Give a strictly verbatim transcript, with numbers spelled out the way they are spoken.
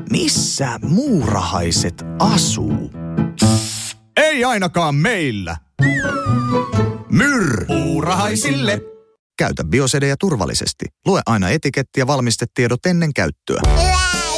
Missä muurahaiset asuu? Ei ainakaan meillä. Myr! Muurahaisille. Käytä Biosedejä turvallisesti. Lue aina etiketti ja valmistetiedot ennen käyttöä.